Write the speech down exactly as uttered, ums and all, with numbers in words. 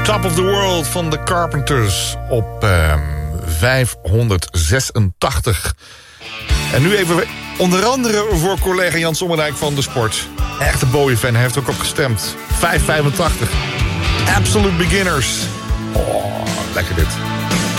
Top of the World van The Carpenters op uh, vijfhonderdzesentachtig. En nu even onder andere voor collega Jan Sommerdijk van De Sport. Echte Bowie-fan, hij heeft er ook op gestemd. vijf vijfentachtig. Absolute Beginners. Oh, lekker dit.